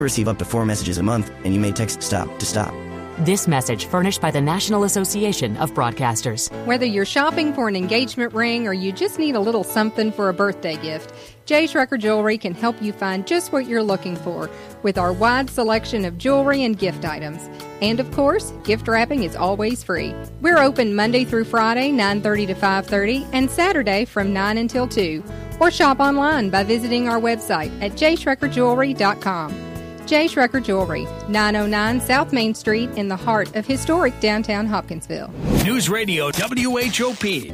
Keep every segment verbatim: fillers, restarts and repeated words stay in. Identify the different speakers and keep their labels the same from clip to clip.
Speaker 1: Receive up to four messages a month, and you may text STOP to stop.
Speaker 2: This message furnished by the National Association of Broadcasters.
Speaker 3: Whether you're shopping for an engagement ring or you just need a little something for a birthday gift, J. Schrecker Jewelry can help you find just what you're looking for with our wide selection of jewelry and gift items. And of course, gift wrapping is always free. We're open Monday through Friday, nine thirty to five thirty, and Saturday from nine until two. Or shop online by visiting our website at j schrecker jewelry dot com. J. Schrecker Jewelry, nine oh nine South Main Street in the heart of historic downtown Hopkinsville.
Speaker 4: News Radio W H O P.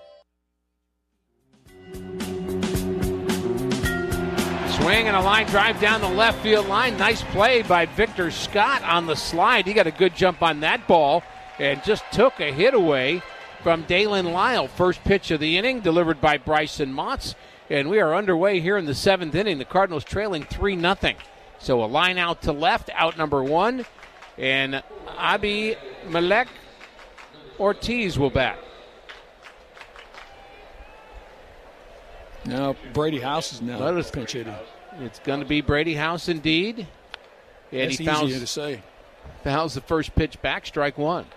Speaker 5: Swing and a line drive down the left field line. Nice play by Victor Scott on the slide. He got a good jump on that ball and just took a hit away from Dalen Lyle. First pitch of the inning delivered by Bryson Motts. And we are underway here in the seventh inning. The Cardinals trailing three nothing. So a line out to left, out number one. And Abi Malek Ortiz will bat.
Speaker 6: Now Brady House is now
Speaker 5: Let us,
Speaker 6: pinch hitting.
Speaker 5: It's going to be Brady House indeed. And
Speaker 6: That's
Speaker 5: he fouls,
Speaker 6: easier to say.
Speaker 5: fouls the first pitch back, strike one.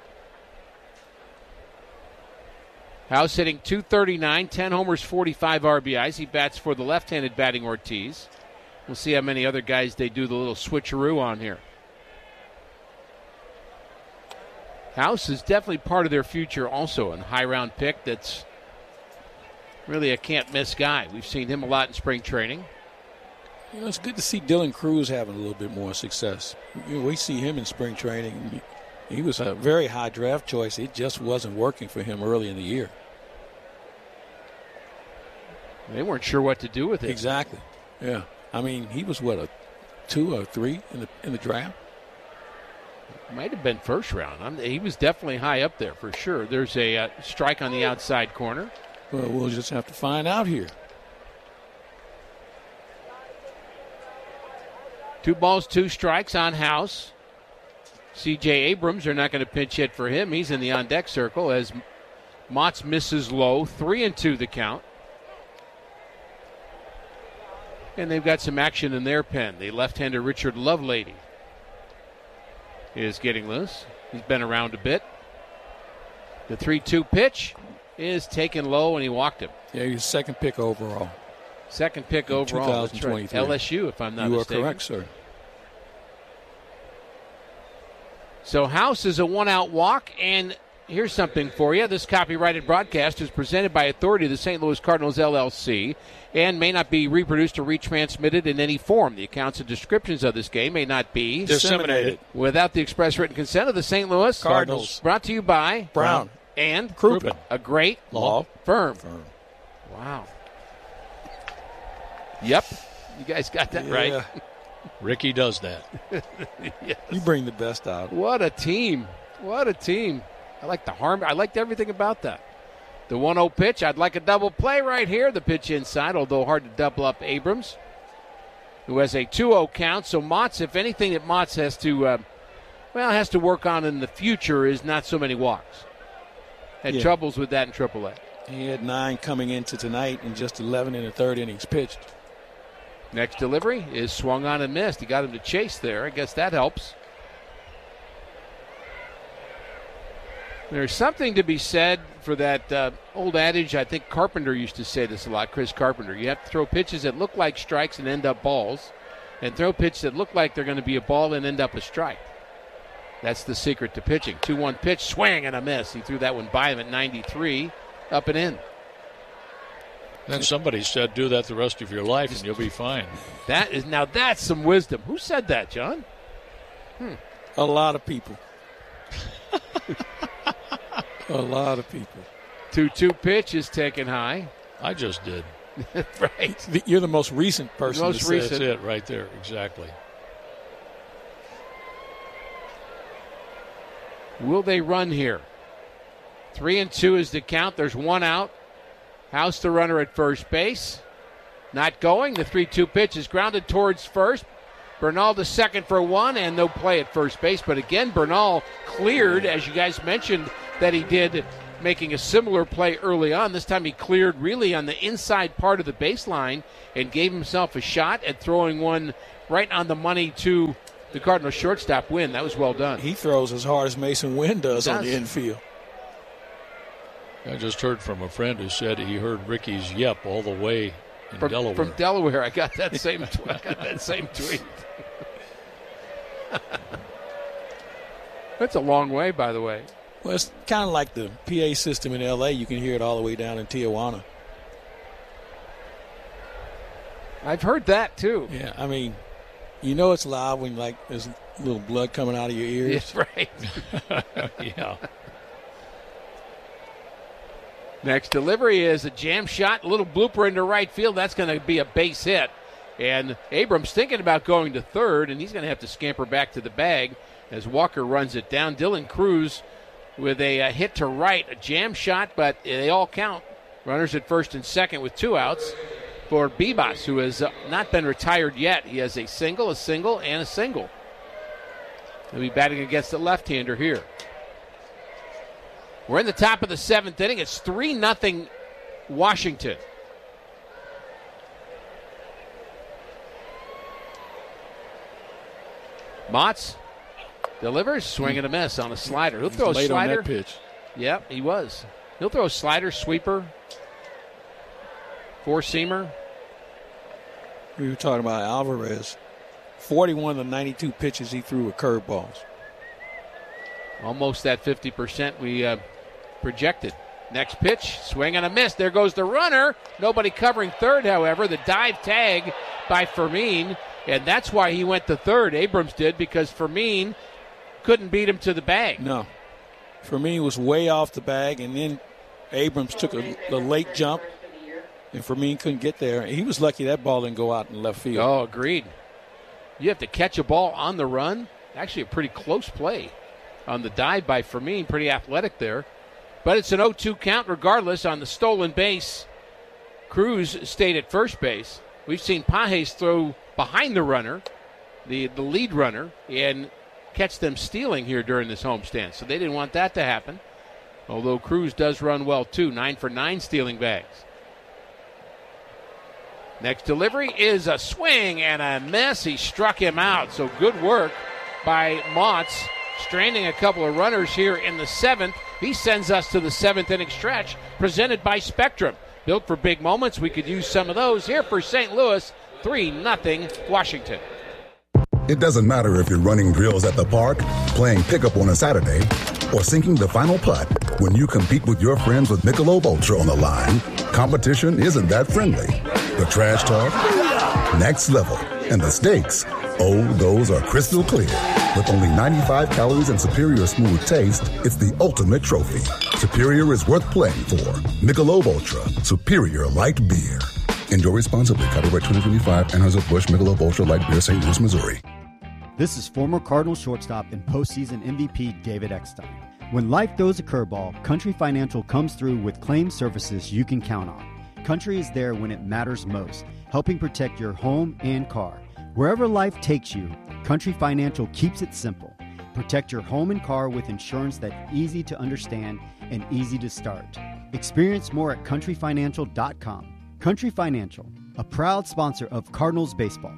Speaker 5: House hitting two thirty-nine, ten homers, forty-five R B Is. He bats for the left-handed batting Ortiz. We'll see how many other guys they do the little switcheroo on here. House is definitely part of their future also, a high-round pick that's really a can't-miss guy. We've seen him a lot in spring training.
Speaker 6: You know, it's good to see Dylan Cruz having a little bit more success. You know, we see him in spring training. He was a very high draft choice. It just wasn't working for him early in the year.
Speaker 5: They weren't sure what to do with it.
Speaker 6: Exactly. Yeah. I mean, he was, what, a two or three in the in the draft?
Speaker 5: Might have been first round. I'm, he was definitely high up there for sure. There's a uh, strike on the outside corner.
Speaker 6: Well, we'll just have to find out here.
Speaker 5: Two balls, two strikes on House. C J Abrams are not going to pinch hit for him. He's in the on-deck circle as Motts misses low. Three and two the count. And they've got some action in their pen. The left-hander Richard Lovelady is getting loose. He's been around a bit. The three two pitch is taken low, and he walked him.
Speaker 6: Yeah, he's second pick overall.
Speaker 5: Second pick overall.
Speaker 6: twenty twenty-three.
Speaker 5: L S U, if I'm not
Speaker 6: you
Speaker 5: mistaken.
Speaker 6: You are correct, sir.
Speaker 5: So House is a one-out walk, and here's something for you. This copyrighted broadcast is presented by authority of the Saint Louis Cardinals, L L C, and may not be reproduced or retransmitted in any form. The accounts and descriptions of this game may not be
Speaker 6: disseminated
Speaker 5: without the express written consent of the Saint Louis
Speaker 6: Cardinals.
Speaker 5: Brought to you by
Speaker 6: Brown
Speaker 5: and
Speaker 6: Crouppen,
Speaker 5: a great
Speaker 6: law
Speaker 5: firm.
Speaker 6: firm.
Speaker 5: Wow. Yep. You guys got that
Speaker 6: yeah.
Speaker 5: right.
Speaker 7: Ricky does that.
Speaker 5: Yes.
Speaker 6: You bring the best out.
Speaker 5: What a team. What a team. I like the harm. I liked everything about that. The one oh pitch. I'd like a double play right here. The pitch inside, although hard to double up Abrams, who has a two oh count. So Motts, if anything that Motts has to, uh, well, has to work on in the future is not so many walks. Had
Speaker 6: yeah.
Speaker 5: troubles with that in triple A.
Speaker 6: He had nine coming into tonight and just eleven in the third innings pitched.
Speaker 5: Next delivery is swung on and missed. He got him to chase there. I guess that helps. There's something to be said for that uh, old adage. I think Carpenter used to say this a lot, Chris Carpenter. You have to throw pitches that look like strikes and end up balls, and throw pitches that look like they're going to be a ball and end up a strike. That's the secret to pitching. two one pitch, swing and a miss. He threw that one by him at ninety-three, up and in.
Speaker 7: Then somebody said, do that the rest of your life and you'll be fine.
Speaker 5: That is now that's some wisdom. Who said that, John?
Speaker 6: Hmm. A lot of people. A lot of people.
Speaker 5: two two pitch is taken high.
Speaker 7: I just did.
Speaker 5: Right.
Speaker 6: You're the most recent person.
Speaker 5: Most
Speaker 6: to
Speaker 5: recent.
Speaker 7: That's it right there. Exactly.
Speaker 5: Will they run here? Three and two is the count. There's one out. House the runner at first base. Not going. The three two pitch is grounded towards first. Bernal to second for one, and no play at first base. But again, Bernal cleared, as you guys mentioned that he did making a similar play early on. This time he cleared really on the inside part of the baseline and gave himself a shot at throwing one right on the money to the Cardinals shortstop. Wynn. That was well done.
Speaker 6: He throws as hard as Mason Wynn does, does. on the infield.
Speaker 7: I just heard from a friend who said he heard Ricky's yep all the way in
Speaker 5: from,
Speaker 7: Delaware.
Speaker 5: From Delaware, I got that same. Tw- I got that same tweet. That's a long way, by the way.
Speaker 6: Well, it's kind of like the P A system in L A. You can hear it all the way down in Tijuana.
Speaker 5: I've heard that too.
Speaker 6: Yeah, I mean, you know it's loud when like there's a little blood coming out of your ears.
Speaker 5: Yeah, right.
Speaker 7: Yeah.
Speaker 5: Next delivery is a jam shot, a little blooper into right field. That's going to be a base hit. And Abrams thinking about going to third, and he's going to have to scamper back to the bag as Walker runs it down. Dylan Cruz with a, a hit to right, a jam shot, but they all count. Runners at first and second with two outs for Bibas, who has uh, not been retired yet. He has a single, a single, and a single. He'll be batting against the left-hander here. We're in the top of the seventh inning. It's three nothing Washington. Motts delivers, swing and a miss on a slider. He'll throw a
Speaker 6: late
Speaker 5: slider.
Speaker 6: On that pitch.
Speaker 5: Yep, he was. He'll throw a slider, sweeper, four-seamer.
Speaker 6: We were talking about Alvarez. forty-one of the ninety-two pitches he threw were curveballs.
Speaker 5: Almost that fifty percent we uh, projected. Next pitch, swing and a miss. There goes the runner. Nobody covering third, however. The dive tag by Fermin, and that's why he went to third. Abrams did, because Fermin couldn't beat him to the bag.
Speaker 6: No. Fermin was way off the bag, and then Abrams took a, a late jump, and Fermin couldn't get there. He was lucky that ball didn't go out in left field.
Speaker 5: Oh, agreed. You have to catch a ball on the run. Actually, a pretty close play on the dive by Fermin. Pretty athletic there. But it's an oh two count regardless on the stolen base. Cruz stayed at first base. We've seen Pages throw behind the runner, the, the lead runner, and catch them stealing here during this homestand. So they didn't want that to happen. Although Cruz does run well, too. Nine for nine stealing bags. Next delivery is a swing and a miss. He struck him out. So good work by Motts, stranding a couple of runners here in the seventh. He sends us to the seventh inning stretch, presented by Spectrum. Built for big moments. We could use some of those here for Saint Louis. three nothing Washington.
Speaker 8: It doesn't matter if you're running drills at the park, playing pickup on a Saturday, or sinking the final putt. When you compete with your friends with Michelob Ultra on the line, competition isn't that friendly. The trash talk, next level, and the stakes, oh, those are crystal clear. With only ninety-five calories and superior smooth taste, it's the ultimate trophy. Superior is worth playing for. Michelob Ultra, superior light beer. Enjoy responsibly. Copyright twenty twenty-five, Anheuser-Busch Michelob Ultra Light Beer, Saint Louis, Missouri.
Speaker 9: This is former Cardinals shortstop and postseason M V P David Eckstein. When life throws a curveball, Country Financial comes through with claim services you can count on. Country is there when it matters most, helping protect your home and car. Wherever life takes you, Country Financial keeps it simple. Protect your home and car with insurance that's easy to understand and easy to start. Experience more at country financial dot com. Country Financial, a proud sponsor of Cardinals baseball.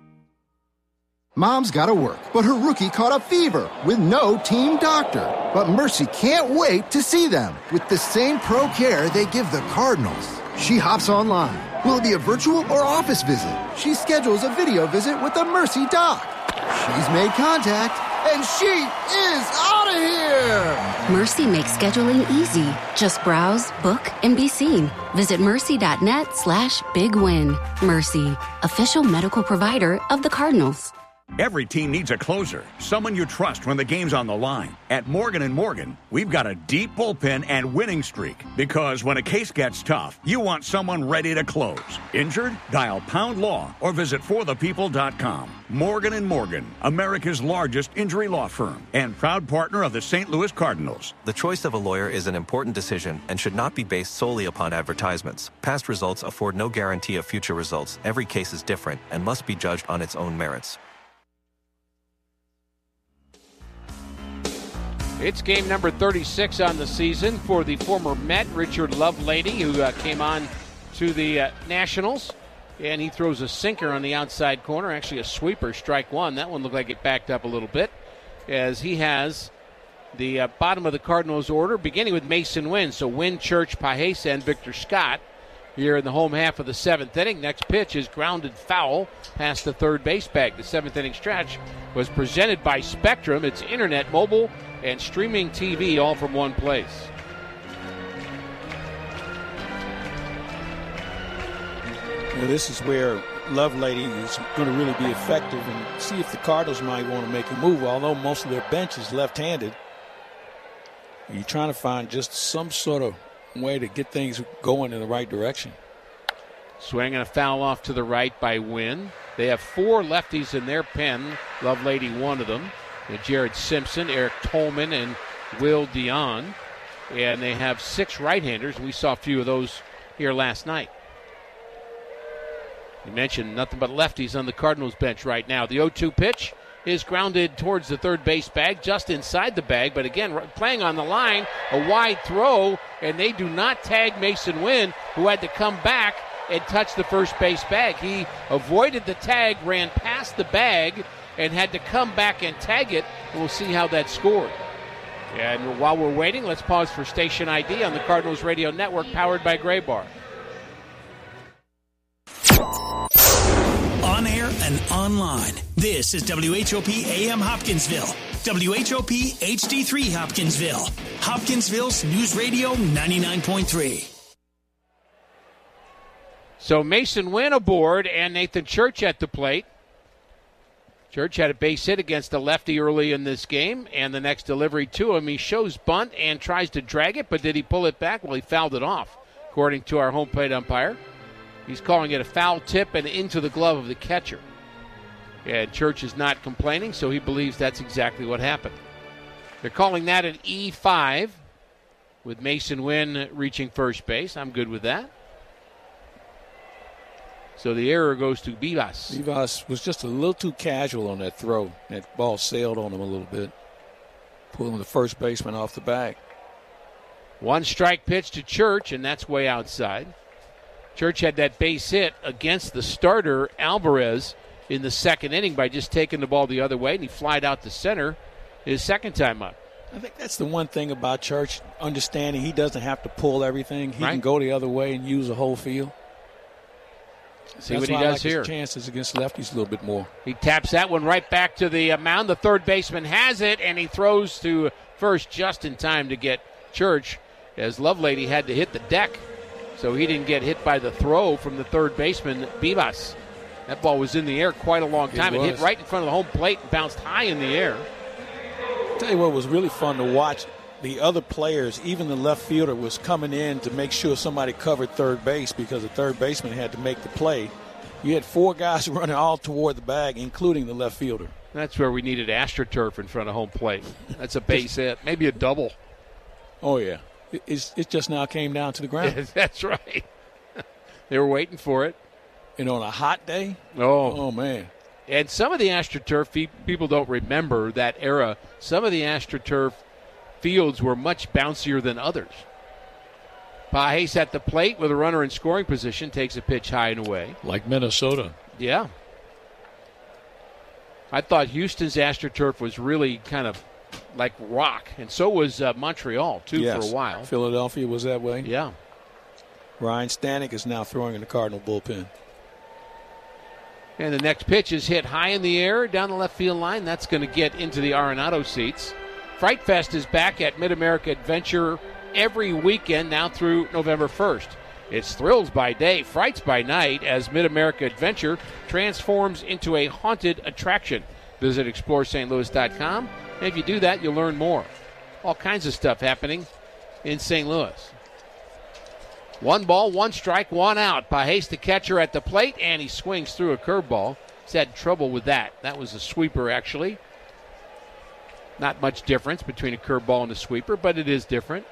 Speaker 10: Mom's gotta work, but her rookie caught a fever with no team doctor. But Mercy can't wait to see them with the same pro care they give the Cardinals. She hops online. Will it be a virtual or office visit? She schedules a video visit with the Mercy doc. She's made contact, and she is out of here!
Speaker 11: Mercy makes scheduling easy. Just browse, book, and be seen. Visit mercy.net slash big win. Mercy, official medical provider of the Cardinals.
Speaker 4: Every team needs a closer, someone you trust when the game's on the line. At Morgan and Morgan, we've got a deep bullpen and winning streak, because when a case gets tough, you want someone ready to close. Injured? Dial Pound Law or visit for the people dot com. Morgan and Morgan, America's largest injury law firm and proud partner of the Saint Louis Cardinals.
Speaker 12: The choice of a lawyer is an important decision and should not be based solely upon advertisements. Past results afford no guarantee of future results. Every case is different and must be judged on its own merits.
Speaker 5: It's game number thirty-six on the season for the former Met, Richard Lovelady, who uh, came on to the uh, Nationals. And he throws a sinker on the outside corner, actually a sweeper, strike one. That one looked like it backed up a little bit, as he has the uh, bottom of the Cardinals order, beginning with Mason Wynn. So Wynn, Church, Pajesa, and Victor Scott here in the home half of the seventh inning. Next pitch is grounded foul past the third base bag. The seventh inning stretch was presented by Spectrum. It's internet, mobile, and streaming T V all from one place.
Speaker 6: Well, this is where Lovelady is going to really be effective and see if the Cardinals might want to make a move. Although most of their bench is left-handed, you're trying to find just some sort of way to get things going in the right direction.
Speaker 5: Swing and a foul off to the right by Wynn. They have four lefties in their pen. Lovelady, one of them. And Jared Simpson, Eric Tolman, and Will Dion. And they have six right-handers. We saw a few of those here last night. You mentioned nothing but lefties on the Cardinals bench right now. The oh two pitch is grounded towards the third base bag, just inside the bag. But again, playing on the line, a wide throw, and they do not tag Mason Wynn, who had to come back and touch the first base bag. He avoided the tag, ran past the bag, and had to come back and tag it. We'll see how that scored. And while we're waiting, let's pause for station I D on the Cardinals Radio Network, powered by Gray Bar.
Speaker 13: On air and online. This is W H O P A M Hopkinsville. W H O P H D three Hopkinsville. Hopkinsville's News Radio ninety-nine point three.
Speaker 5: So Mason Wynn aboard and Nathan Church at the plate. Church had a base hit against a lefty early in this game, and the next delivery to him, he shows bunt and tries to drag it, but did he pull it back? Well, he fouled it off, according to our home plate umpire. He's calling it a foul tip and into the glove of the catcher. And Church is not complaining, so he believes that's exactly what happened. They're calling that an E five with Mason Wynn reaching first base. I'm good with that. So the error goes to Vivas.
Speaker 6: Vivas was just a little too casual on that throw. That ball sailed on him a little bit, pulling the first baseman off the bag.
Speaker 5: One strike pitch to Church, and that's way outside. Church had that base hit against the starter, Alvarez, in the second inning by just taking the ball the other way, and he flied out to center his second time up.
Speaker 6: I think that's the one thing about Church, understanding he doesn't have to pull everything. He
Speaker 5: right.
Speaker 6: can go the other way and use the whole field.
Speaker 5: See
Speaker 6: that's
Speaker 5: what he
Speaker 6: why
Speaker 5: does
Speaker 6: I like
Speaker 5: here.
Speaker 6: His chances against lefties a little bit more.
Speaker 5: He taps that one right back to the mound. The third baseman has it, and he throws to first just in time to get Church, as Lovelady had to hit the deck. So he didn't get hit by the throw from the third baseman, Vivas. That ball was in the air quite a long time. It, it hit right in front of the home plate and bounced high in the air.
Speaker 6: I'll tell you what was really fun to watch. The other players, even the left fielder, was coming in to make sure somebody covered third base because the third baseman had to make the play. You had four guys running all toward the bag, including the left fielder.
Speaker 5: That's where we needed AstroTurf in front of home plate. That's a base hit, maybe a double.
Speaker 6: Oh, yeah. It's, it just now came down to the ground.
Speaker 5: That's right. They were waiting for it.
Speaker 6: And on a hot day?
Speaker 5: Oh.
Speaker 6: Oh, man.
Speaker 5: And some of the AstroTurf, people don't remember that era. Some of the AstroTurf fields were much bouncier than others. Pajesa at the plate with a runner in scoring position, takes a pitch high and away.
Speaker 7: Like Minnesota.
Speaker 5: Yeah. I thought Houston's AstroTurf was really kind of like rock, and so was uh, Montreal, too,
Speaker 6: yes.
Speaker 5: for a while.
Speaker 6: Philadelphia was that way.
Speaker 5: Yeah.
Speaker 6: Ryan Stanek is now throwing in the Cardinal bullpen.
Speaker 5: And the next pitch is hit high in the air down the left field line. That's going to get into the Arenado seats. Fright Fest is back at Mid-America Adventure every weekend now through November first. It's thrills by day, frights by night as Mid-America Adventure transforms into a haunted attraction. Visit explore st louis dot com. And if you do that, you'll learn more. All kinds of stuff happening in Saint Louis. One ball, one strike, one out. Pajesa, the catcher, at the plate, and he swings through a curveball. He's had trouble with that. That was a sweeper, actually. Not much difference between a curveball and a sweeper, but it is different.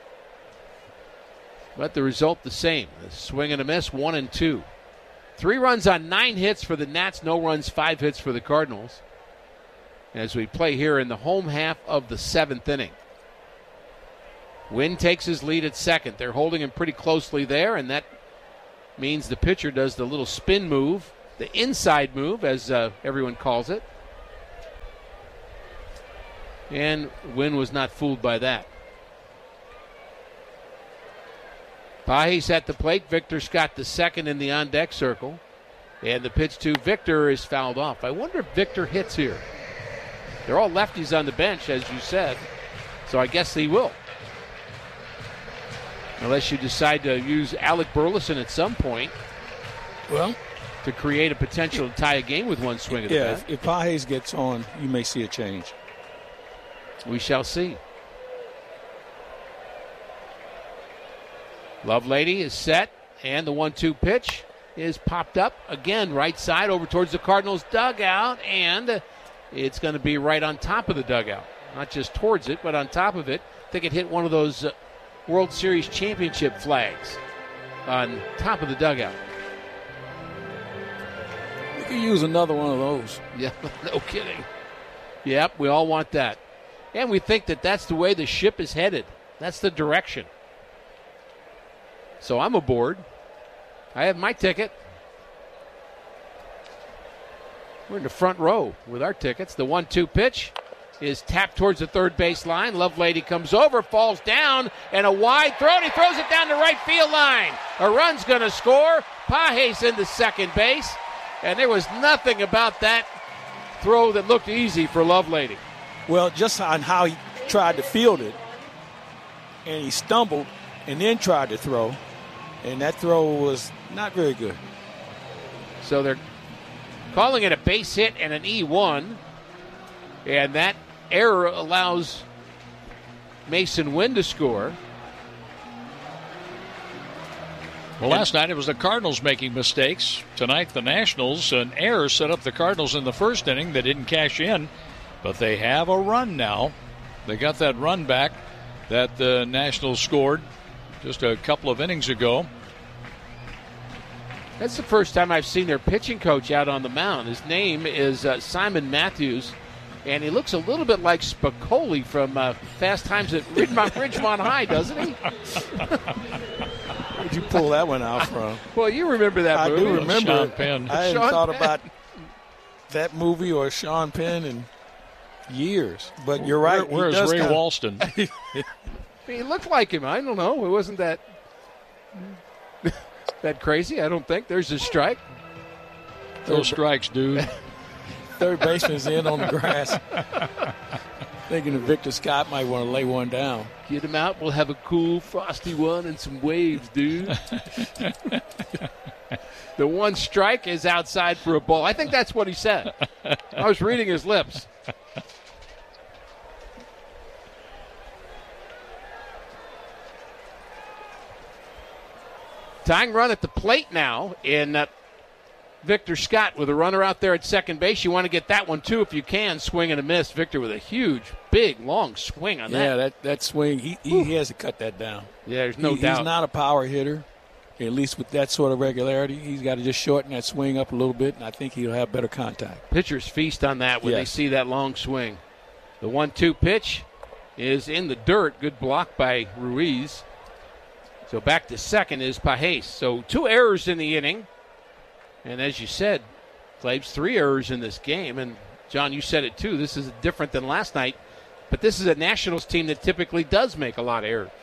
Speaker 5: But the result the same. A swing and a miss, one and two. Three runs on nine hits for the Nats, no runs, five hits for the Cardinals. as we play here in the home half of the seventh inning. Wynn takes his lead at second. They're holding him pretty closely there, and that means the pitcher does the little spin move, the inside move, as uh, everyone calls it. And Wynn was not fooled by that. Pages at the plate. Victor Scott the second in the on-deck circle. And the pitch to Victor is fouled off. I wonder if Victor hits here. They're all lefties on the bench, as you said. So I guess he will. Unless you decide to use Alec Burleson at some point.
Speaker 6: Well,
Speaker 5: to create a potential to tie a game with one swing of the
Speaker 6: yeah,
Speaker 5: bat.
Speaker 6: If, if Pages gets on, you may see a change.
Speaker 5: We shall see. Lovelady is set, and the one two pitch is popped up. Again, right side over towards the Cardinals' dugout, and it's going to be right on top of the dugout. Not just towards it, but on top of it. I think it hit one of those uh, World Series championship flags on top of the dugout.
Speaker 6: We could use another one of those.
Speaker 5: Yeah, no kidding. Yep, we all want that. And we think that that's the way the ship is headed. That's the direction. So I'm aboard. I have my ticket. We're in the front row with our tickets. The one two pitch is tapped towards the third base line. Lovelady comes over, falls down, and a wide throw. And he throws it down the right field line. A run's going to score. Pages into second base. And there was nothing about that throw that looked easy for Lovelady.
Speaker 6: Well, just on how he tried to field it, and he stumbled and then tried to throw, and that throw was not very good.
Speaker 5: So they're calling it a base hit and an E one, and that error allows Mason Wynn to score.
Speaker 7: Well, last night it was the Cardinals making mistakes. Tonight the Nationals, an error set up the Cardinals in the first inning. They didn't cash in, but they have a run now. They got that run back that the Nationals scored just a couple of innings ago.
Speaker 5: That's the first time I've seen their pitching coach out on the mound. His name is uh, Simon Matthews, and he looks a little bit like Spicoli from uh, Fast Times at Ridgemont, Ridgemont High, doesn't he?
Speaker 6: Where'd you pull that one out from?
Speaker 5: Well, you remember that
Speaker 6: I
Speaker 5: movie.
Speaker 6: do remember
Speaker 7: Sean
Speaker 6: it.
Speaker 7: Penn.
Speaker 6: I hadn't
Speaker 5: Sean
Speaker 6: thought
Speaker 5: Penn.
Speaker 6: about that movie or Sean Penn in years. But you're right.
Speaker 7: Where, where's
Speaker 6: he does
Speaker 7: Ray
Speaker 6: kinda,
Speaker 7: Walston?
Speaker 5: He looked like him. I don't know. It wasn't that that crazy, I don't think. There's a strike.
Speaker 7: Those strikes, dude.
Speaker 6: Third baseman's in on the grass. Thinking that Victor Scott might want to lay one down.
Speaker 5: Get him out. We'll have a cool, frosty one and some waves, dude. The one strike is outside for a ball. I think that's what he said. I was reading his lips. Tying run at the plate now in uh, Victor Scott with a runner out there at second base. You want to get that one, too, if you can. Swing and a miss. Victor with a huge, big, long swing on that.
Speaker 6: Yeah, that, that swing, he, he, he has to cut that down.
Speaker 5: Yeah, there's no
Speaker 6: he,
Speaker 5: doubt.
Speaker 6: He's not a power hitter, at least with that sort of regularity. He's got to just shorten that swing up a little bit, and I think he'll have better contact.
Speaker 5: Pitchers feast on that when
Speaker 6: yes.
Speaker 5: they see that long swing. The one two pitch is in the dirt. Good block by Ruiz. So back to second is Pages. So two errors in the inning. And as you said, Claves, three errors in this game. And, John, you said it too. This is different than last night. But this is a Nationals team that typically does make a lot of errors.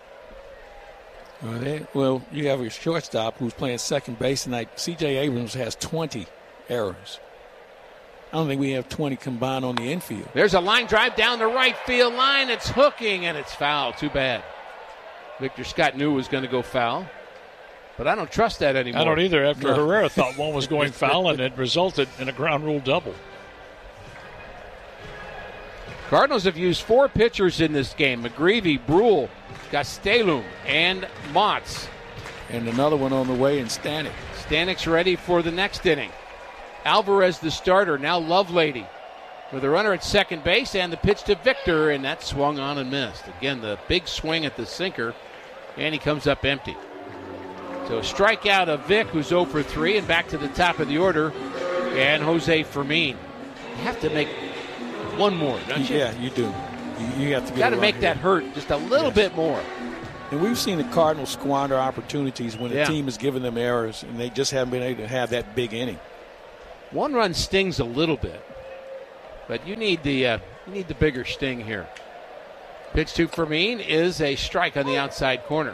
Speaker 6: Well, they, well you have your shortstop who's playing second base tonight. C J Abrams has twenty errors. I don't think we have twenty combined on the infield.
Speaker 5: There's a line drive down the right field line. It's hooking, and it's foul. Too bad. Victor Scott knew it was going to go foul. But I don't trust that anymore.
Speaker 7: I don't either after
Speaker 6: No.
Speaker 7: Herrera thought one was going foul, and it resulted in a ground rule double.
Speaker 5: Cardinals have used four pitchers in this game. McGreevy, Brule, Gastelum, and Motts.
Speaker 6: And another one on the way in Stanek.
Speaker 5: Stanek's ready for the next inning. Alvarez the starter, now Lovelady. With a runner at second base and the pitch to Victor, and that swung on and missed. Again, the big swing at the sinker, and he comes up empty. So a strikeout of Vic, who's oh for three, and back to the top of the order, and Jose Fermin. You have to make one more, don't you?
Speaker 6: Yeah, you do. You, you have to get
Speaker 5: got to
Speaker 6: it right
Speaker 5: make
Speaker 6: here.
Speaker 5: that hurt just a little
Speaker 6: Yes.
Speaker 5: bit more.
Speaker 6: And we've seen the Cardinals squander opportunities when the
Speaker 5: Yeah.
Speaker 6: team has given them errors, and they just haven't been able to have that big inning.
Speaker 5: One run stings a little bit, but you need the uh, you need the bigger sting here. Pitch to Fermin is a strike on the outside corner.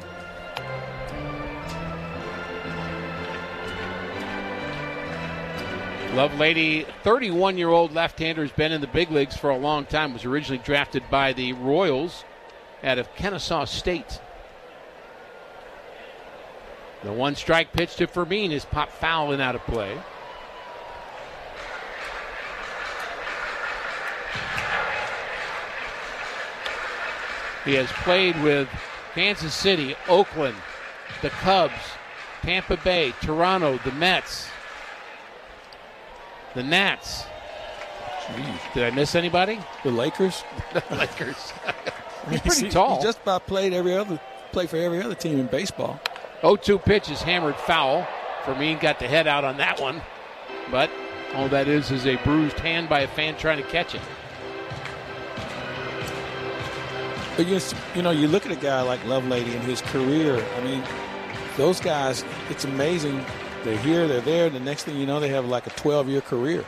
Speaker 5: Lovelady, thirty-one-year-old left-hander, has been in the big leagues for a long time. Was originally drafted by the Royals out of Kennesaw State. The one-strike pitch to Fermin is popped foul and out of play. He has played with Kansas City, Oakland, the Cubs, Tampa Bay, Toronto, the Mets, the Nats. Jeez. Did I miss anybody?
Speaker 6: The Lakers?
Speaker 5: The Lakers. He's pretty tall.
Speaker 6: He just about played every other play for every other team in baseball.
Speaker 5: oh two pitch is hammered foul. Fermin got the head out on that one. But all that is is a bruised hand by a fan trying to catch it.
Speaker 6: But you, you know, you look at a guy like Lovelady in his career. I mean, those guys, it's amazing. They're here, they're there. The next thing you know, they have like a twelve-year career.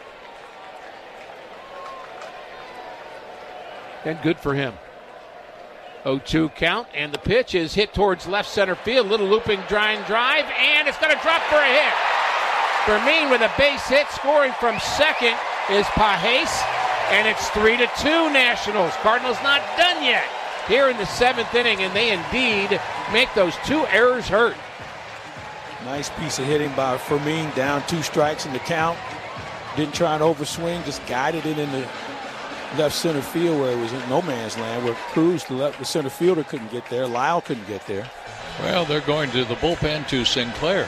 Speaker 5: And good for him. oh two count, and the pitch is hit towards left center field. Little looping dry drive, and it's going to drop for a hit. Fermin with a base hit, scoring from second is Pajes, and it's three to two Nationals. Cardinals not done yet here in the seventh inning, and they indeed make those two errors hurt.
Speaker 6: Nice piece of hitting by Fermin, down two strikes in the count. Didn't try and overswing, just guided it in the left center field where it was in no man's land, where Cruz, the, left, the center fielder, couldn't get there. Lyle couldn't get there.
Speaker 7: Well, they're going to the bullpen to Sinclair.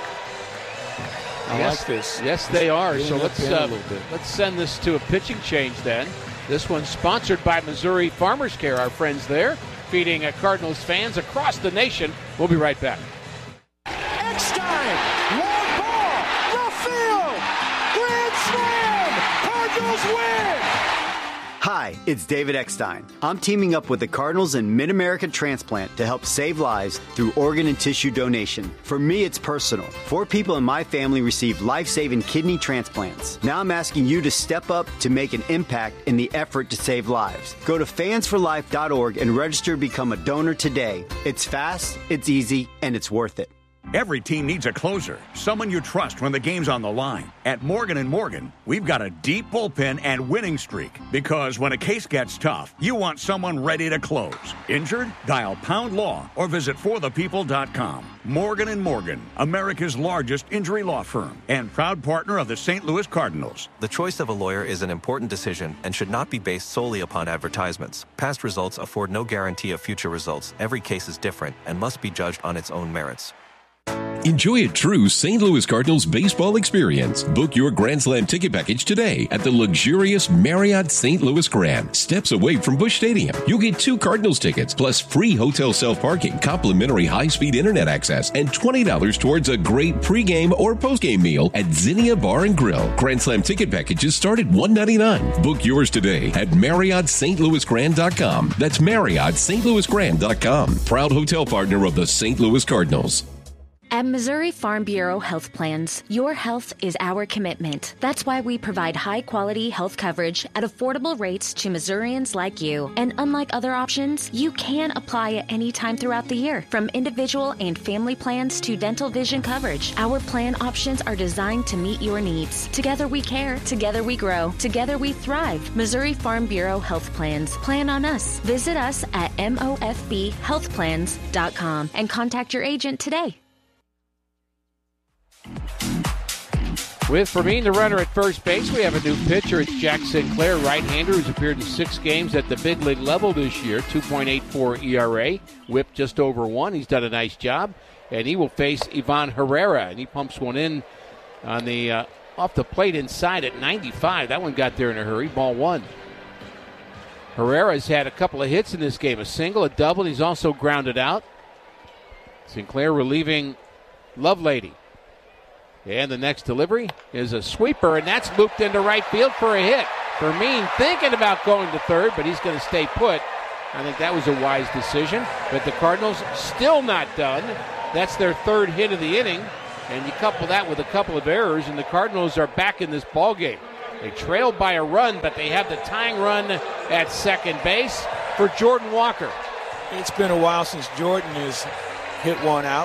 Speaker 6: I
Speaker 5: yes,
Speaker 6: like this.
Speaker 5: Yes, they are.
Speaker 6: Getting
Speaker 5: So
Speaker 6: up
Speaker 5: let's
Speaker 6: in a
Speaker 5: uh,
Speaker 6: little bit.
Speaker 5: let's send this to a pitching change then. This one's sponsored by Missouri Farmers Care, our friends there, feeding uh, Cardinals fans across the nation. We'll be right back.
Speaker 14: Eckstein, long ball, left field, grand slam, Cardinals win.
Speaker 9: Hi, it's David Eckstein. I'm teaming up with the Cardinals and Mid-America Transplant to help save lives through organ and tissue donation. For me, it's personal. Four people in my family received life-saving kidney transplants. Now I'm asking you to step up to make an impact in the effort to save lives. Go to fans for life dot org and register to become a donor today. It's fast, it's easy, and it's worth it.
Speaker 4: Every team needs a closer, someone you trust when the game's on the line. At Morgan and Morgan, we've got a deep bullpen and winning streak because when a case gets tough, you want someone ready to close. Injured? Dial Pound Law or visit for the people dot com. Morgan and Morgan, America's largest injury law firm and proud partner of the Saint Louis Cardinals.
Speaker 12: The choice of a lawyer is an important decision and should not be based solely upon advertisements. Past results afford no guarantee of future results. Every case is different and must be judged on its own merits.
Speaker 15: Enjoy a true Saint Louis Cardinals baseball experience. Book your Grand Slam ticket package today at the luxurious Marriott Saint Louis Grand, steps away from Busch Stadium. You'll get two Cardinals tickets plus free hotel self-parking, complimentary high-speed internet access, and twenty dollars towards a great pregame or postgame meal at Zinnia Bar and Grill. Grand Slam ticket packages start at one hundred ninety-nine dollars. Book yours today at Marriott Saint Louis Grand dot com. That's Marriott Saint Louis Grand dot com. Proud hotel partner of the Saint Louis Cardinals.
Speaker 16: At Missouri Farm Bureau Health Plans, your health is our commitment. That's why we provide high-quality health coverage at affordable rates to Missourians like you. And unlike other options, you can apply at any time throughout the year, from individual and family plans to dental vision coverage. Our plan options are designed to meet your needs. Together we care, together we grow, together we thrive. Missouri Farm Bureau Health Plans. Plan on us. Visit us at M O F B health plans dot com and contact your agent today.
Speaker 5: With Fermin, the runner at first base, we have a new pitcher. It's Jack Sinclair, right-hander, who's appeared in six games at the big league level this year. two point eight four E R A, whip just over one. He's done a nice job, and he will face Ivan Herrera, and he pumps one in on the uh, off the plate inside at ninety-five. That one got there in a hurry. Ball one. Herrera's had a couple of hits in this game, a single, a double, and he's also grounded out. Sinclair relieving Lovelady. And the next delivery is a sweeper, and that's looped into right field for a hit. Vermeen thinking about going to third, but he's going to stay put. I think that was a wise decision. But the Cardinals still not done. That's their third hit of the inning. And you couple that with a couple of errors, and the Cardinals are back in this ballgame. They trailed by a run, but they have the tying run at second base for Jordan Walker.
Speaker 6: It's been a while since Jordan has hit one out.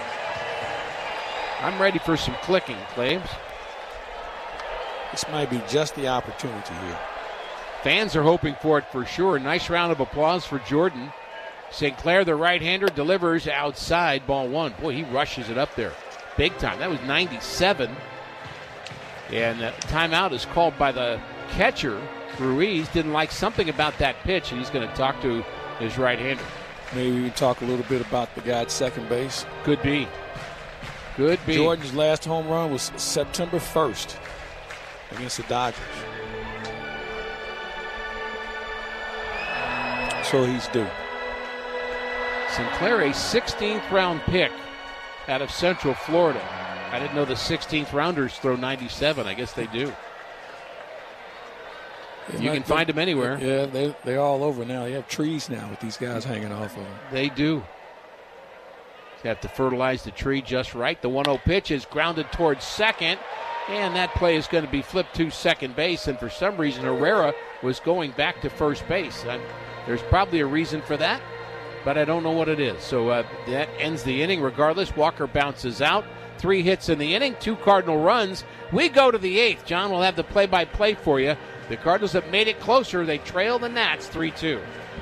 Speaker 5: I'm ready for some clicking, Claves.
Speaker 6: This might be just the opportunity here.
Speaker 5: Fans are hoping for it for sure. Nice round of applause for Jordan. Saint Clair, the right-hander, delivers outside, ball one. Boy, he rushes it up there big time. That was ninety-seven. And uh, timeout is called by the catcher. Ruiz didn't like something about that pitch, and he's going to talk to his right-hander.
Speaker 6: Maybe we can talk a little bit about the guy at second base.
Speaker 5: Could be. Could be.
Speaker 6: Jordan's last home run was September first against the Dodgers. So he's due.
Speaker 5: Sinclair, a sixteenth round pick out of Central Florida. I didn't know the sixteenth rounders throw ninety-seven. I guess they do.
Speaker 6: Yeah,
Speaker 5: you can find them anywhere.
Speaker 6: Yeah, they, they're all over now. You have trees now with these guys hanging off of them.
Speaker 5: They do. You have to fertilize the tree just right. The one oh pitch is grounded towards second, and that play is going to be flipped to second base. And for some reason, Herrera was going back to first base. I'm, there's probably a reason for that, but I don't know what it is. So uh, that ends the inning regardless. Walker bounces out. Three hits in the inning, two Cardinal runs. We go to the eighth. John will have the play-by-play for you. The Cardinals have made it closer. They trail the Nats three two.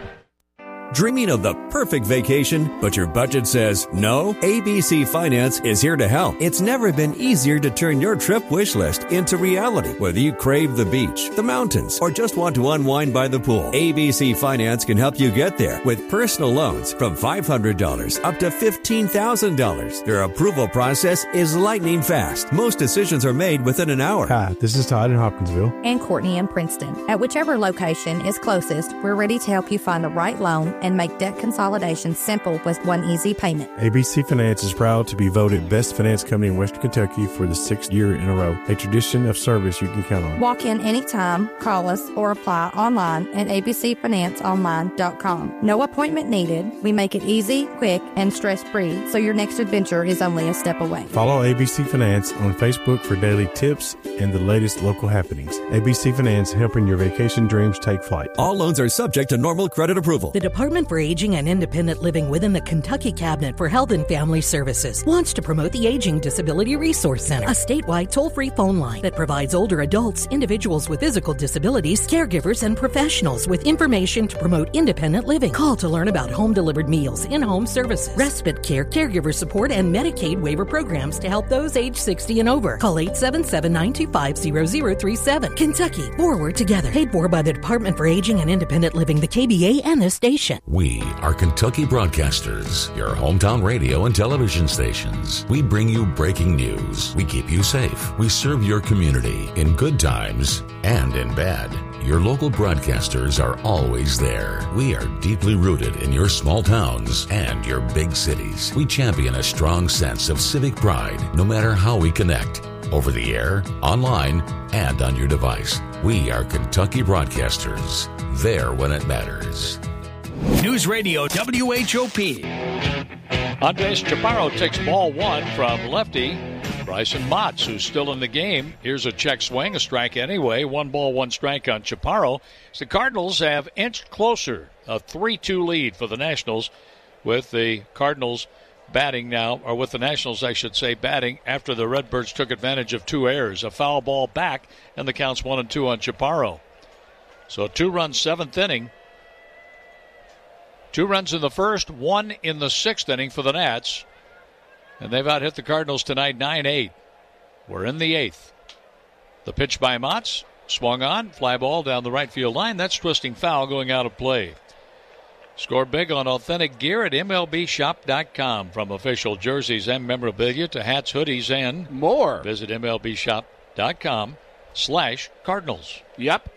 Speaker 17: Dreaming of the perfect vacation, but your budget says no? A B C Finance is here to help. It's never been easier to turn your trip wish list into reality. Whether you crave the beach, the mountains, or just want to unwind by the pool, A B C Finance can help you get there with personal loans from five hundred dollars up to fifteen thousand dollars. Their approval process is lightning fast. Most decisions are made within an hour.
Speaker 18: Hi, this is Todd in Hopkinsville.
Speaker 19: And Courtney in Princeton. At whichever location is closest, we're ready to help you find the right loan and make debt consolidation simple with one easy payment.
Speaker 18: A B C Finance is proud to be voted Best Finance Company in Western Kentucky for the sixth year in a row, a tradition of service you can count on.
Speaker 19: Walk in anytime, call us, or apply online at a b c finance online dot com. No appointment needed. We make it easy, quick, and stress-free, so your next adventure is only a step away.
Speaker 18: Follow A B C Finance on Facebook for daily tips and the latest local happenings. A B C Finance, helping your vacation dreams take flight.
Speaker 17: All loans are subject to normal credit approval.
Speaker 20: The Department for Aging and Independent Living within the Kentucky Cabinet for Health and Family Services wants to promote the Aging Disability Resource Center, a statewide toll-free phone line that provides older adults, individuals with physical disabilities, caregivers, and professionals with information to promote independent living. Call to learn about home-delivered meals, in-home services, respite care, caregiver support, and Medicaid waiver programs to help those age sixty and over. Call eight seven seven, nine two five, zero zero three seven. Kentucky, forward together. Paid for by the Department for Aging and Independent Living, the K B A, and this station.
Speaker 21: We are Kentucky Broadcasters, your hometown radio and television stations. We bring you breaking news. We keep you safe. We serve your community in good times and in bad. Your local broadcasters are always there. We are deeply rooted in your small towns and your big cities. We champion a strong sense of civic pride, no matter how we connect. Over the air, online, and on your device. We are Kentucky Broadcasters. There when it matters.
Speaker 13: News Radio W H O P.
Speaker 7: Andres Chaparro takes ball one from lefty Bryson Motts, who's still in the game. Here's a check swing, a strike anyway. One ball, one strike on Chaparro. So the Cardinals have inched closer, a three two lead for the Nationals, with the Cardinals batting now, or with the Nationals, I should say, batting after the Redbirds took advantage of two errors. A foul ball back, and the count's one and two on Chaparro. So a two-run seventh inning. Two runs in the first, one in the sixth inning for the Nats. And they've out-hit the Cardinals tonight nine eight. We're in the eighth. The pitch by Motts, swung on, fly ball down the right field line. That's twisting foul going out of play. Score big on authentic gear at M L B shop dot com. From official jerseys and memorabilia to hats, hoodies, and
Speaker 5: more.
Speaker 7: Visit M L B shop dot com slash Cardinals.
Speaker 5: Yep.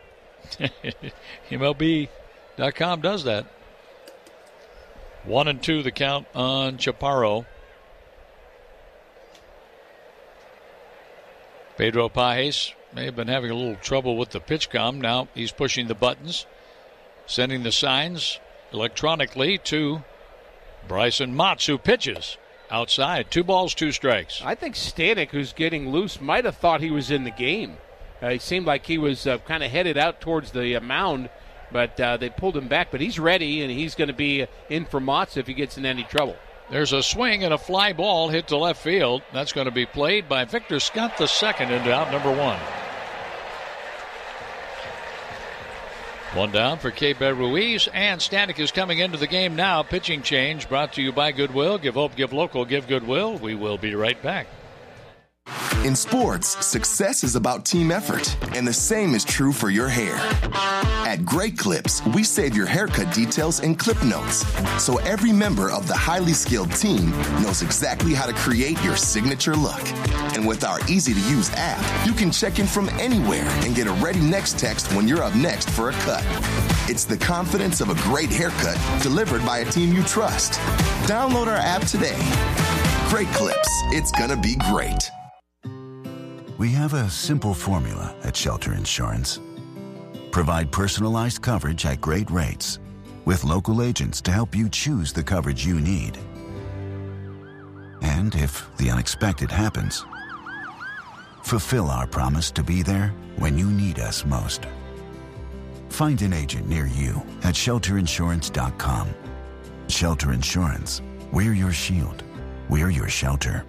Speaker 7: M L B dot com does that. One and two the count on Chaparro. Pedro Pajes may have been having a little trouble with the pitch comm. Now he's pushing the buttons, sending the signs electronically to Bryson Motts, who pitches outside. Two balls, two strikes.
Speaker 5: I think Stanek, who's getting loose, might have thought he was in the game. Uh, he seemed like he was uh, kind of headed out towards the uh, mound, but uh, they pulled him back. But he's ready, and he's going to be in for Motts if he gets in any trouble.
Speaker 7: There's a swing and a fly ball hit to left field. That's going to be played by Victor Scott the second into out number one. One down for Keibert Ruiz, and Stanek is coming into the game now. Pitching change brought to you by Goodwill. Give hope, give local, give Goodwill. We will be right back.
Speaker 1: In sports, success is about team effort, and the same is true for your hair. At Great Clips, we save your haircut details in clip notes, so every member of the highly skilled team knows exactly how to create your signature look. And with our easy-to-use app, you can check in from anywhere and get a ready next text when you're up next for a cut. It's the confidence of a great haircut delivered by a team you trust. Download our app today. Great Clips. It's gonna be great.
Speaker 22: We have a simple formula at Shelter Insurance. Provide personalized coverage at great rates with local agents to help you choose the coverage you need. And if the unexpected happens, fulfill our promise to be there when you need us most. Find an agent near you at shelter insurance dot com. Shelter Insurance. We're your shield. We're your shelter.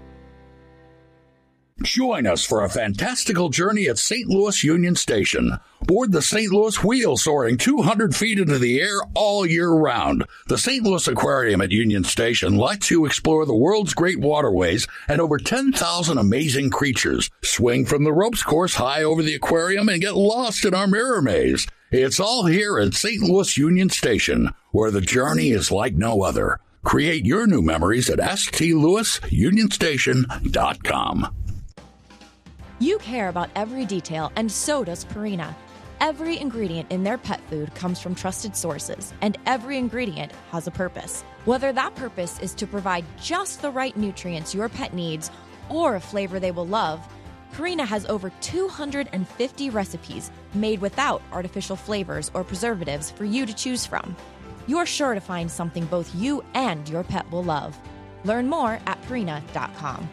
Speaker 23: Join us for a fantastical journey at Saint Louis Union Station. Board the Saint Louis Wheel, soaring two hundred feet into the air all year round. The Saint Louis Aquarium at Union Station lets you explore the world's great waterways and over ten thousand amazing creatures. Swing from the ropes course high over the aquarium and get lost in our mirror maze. It's all here at Saint Louis Union Station, where the journey is like no other. Create your new memories at s t louis union station dot com.
Speaker 24: You care about every detail, and so does Purina. Every ingredient in their pet food comes from trusted sources, and every ingredient has a purpose. Whether that purpose is to provide just the right nutrients your pet needs or a flavor they will love, Purina has over two hundred fifty recipes made without artificial flavors or preservatives for you to choose from. You're sure to find something both you and your pet will love. Learn more at purina dot com.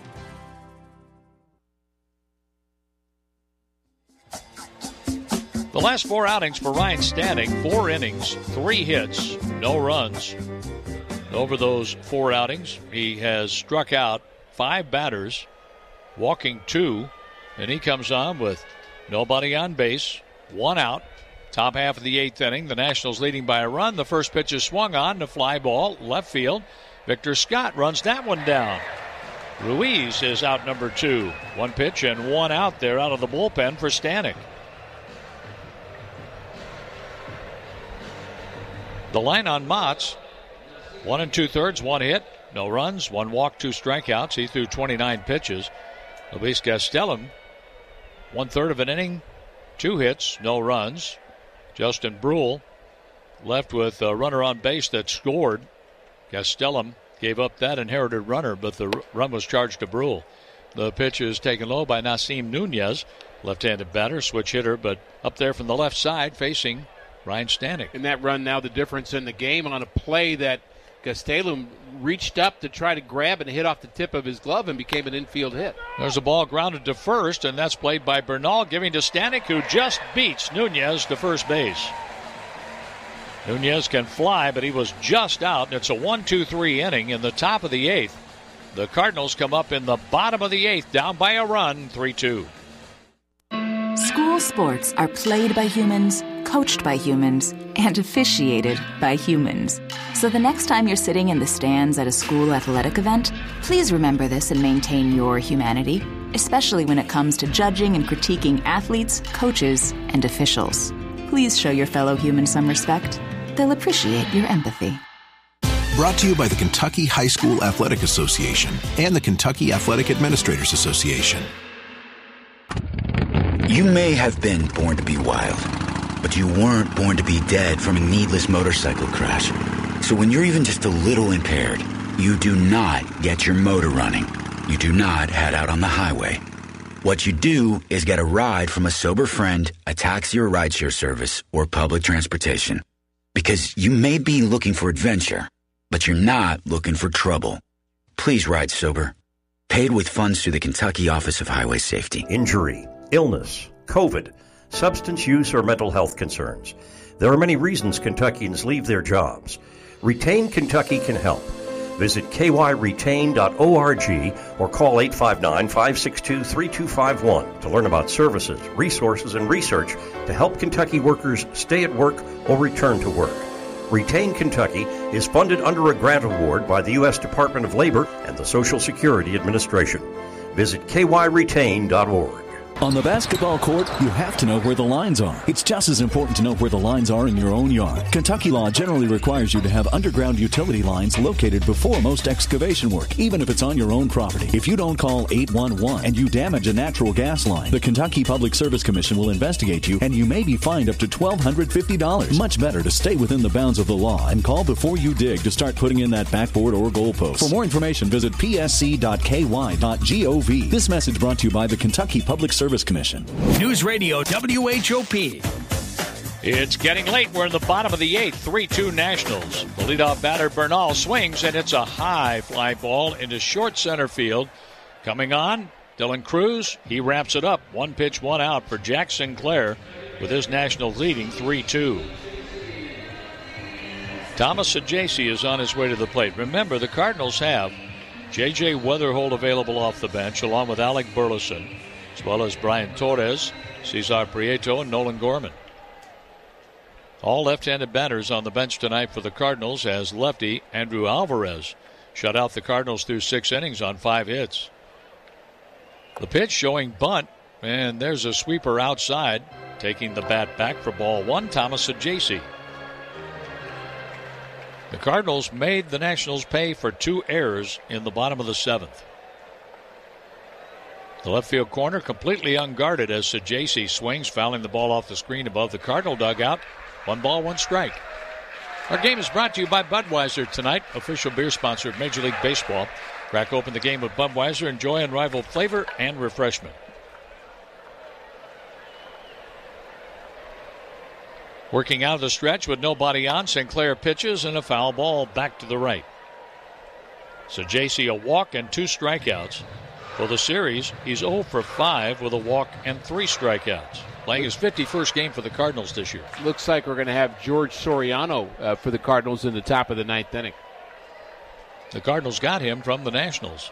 Speaker 7: The last four outings for Ryan Stanek, four innings, three hits, no runs. Over those four outings, he has struck out five batters, walking two, and he comes on with nobody on base, one out. Top half of the eighth inning, the Nationals leading by a run. The first pitch is swung on to fly ball, left field. Victor Scott runs that one down. Ruiz is out number two. One pitch and one out there out of the bullpen for Stanek. The line on Motts, one and two-thirds, one hit, no runs, one walk, two strikeouts. He threw twenty-nine pitches. Luis Gastelum, one-third of an inning, two hits, no runs. Justin Brule left with a runner on base that scored. Gastelum gave up that inherited runner, but the run was charged to Brule. The pitch is taken low by Nasim Nunez, left-handed batter, switch hitter, but up there from the left side facing Ryan Stanek.
Speaker 5: And that run now the difference in the game on a play that Gastelum reached up to try to grab and hit off the tip of his glove and became an infield hit.
Speaker 7: There's a ball grounded to first, and that's played by Bernal, giving to Stanek, who just beats Nunez to first base. Nunez can fly, but he was just out, and it's a one two three inning in the top of the eighth. The Cardinals come up in the bottom of the eighth, down by a run, three two.
Speaker 25: School sports are played by humans, coached by humans, and officiated by humans. So the next time you're sitting in the stands at a school athletic event, please remember this and maintain your humanity, especially when it comes to judging and critiquing athletes, coaches, and officials. Please show your fellow humans some respect. They'll appreciate your empathy.
Speaker 26: Brought to you by the Kentucky High School Athletic Association and the Kentucky Athletic Administrators Association.
Speaker 27: You may have been born to be wild, but you weren't born to be dead from a needless motorcycle crash. So when you're even just a little impaired, you do not get your motor running. You do not head out on the highway. What you do is get a ride from a sober friend, a taxi or rideshare service, or public transportation. Because you may be looking for adventure, but you're not looking for trouble. Please ride sober. Paid with funds through the Kentucky Office of Highway Safety.
Speaker 2: Injury, illness, COVID, substance use, or mental health concerns. There are many reasons Kentuckians leave their jobs. Retain Kentucky can help. Visit k y retain dot org or call eight five nine, five six two, three two five one to learn about services, resources, and research to help Kentucky workers stay at work or return to work. Retain Kentucky is funded under a grant award by the U S Department of Labor and the Social Security Administration. Visit k y retain dot org.
Speaker 3: On the basketball court, you have to know where the lines are. It's just as important to know where the lines are in your own yard. Kentucky law generally requires you to have underground utility lines located before most excavation work, even if it's on your own property. If you don't call eight one one and you damage a natural gas line, the Kentucky Public Service Commission will investigate you and you may be fined up to one thousand two hundred fifty dollars. Much better to stay within the bounds of the law and call before you dig to start putting in that backboard or goalpost. For more information, visit p s c dot k y dot gov. This message brought to you by the Kentucky Public Service Commission.
Speaker 13: News Radio W H O P.
Speaker 7: It's getting late. We're in the bottom of the eighth. three two Nationals. The leadoff batter, Bernal, swings, and it's a high fly ball into short center field. Coming on, Dylan Cruz. He wraps it up. One pitch, one out for Jack Sinclair with his Nationals leading three two. Thomas Saggese is on his way to the plate. Remember, the Cardinals have J J Weatherholt available off the bench, along with Alec Burleson, as well as Brian Torres, Cesar Prieto, and Nolan Gorman. All left-handed batters on the bench tonight for the Cardinals as lefty Andrew Alvarez shut out the Cardinals through six innings on five hits. The pitch showing bunt, and there's a sweeper outside, taking the bat back for ball one, Thomas Saggese. The Cardinals made the Nationals pay for two errors in the bottom of the seventh. The left field corner completely unguarded as Saggese swings, fouling the ball off the screen above the Cardinal dugout. One ball, one strike. Our game is brought to you by Budweiser tonight, official beer sponsor of Major League Baseball. Crack open the game with Budweiser. Enjoy unrivaled flavor and refreshment. Working out of the stretch with nobody on, Sinclair pitches and a foul ball back to the right. Saggese a walk and two strikeouts. For the series, he's oh for five with a walk and three strikeouts. Playing his fifty-first game for the Cardinals this year.
Speaker 5: Looks like we're going to have George Soriano uh, for the Cardinals in the top of the ninth inning.
Speaker 7: The Cardinals got him from the Nationals.